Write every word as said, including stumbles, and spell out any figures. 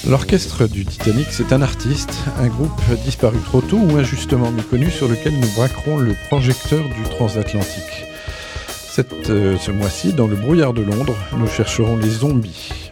L'orchestre du Titanic, c'est un artiste, un groupe disparu trop tôt ou injustement méconnu sur lequel nous braquerons le projecteur du transatlantique. Cette, euh, ce mois-ci, dans le brouillard de Londres, nous chercherons les zombies.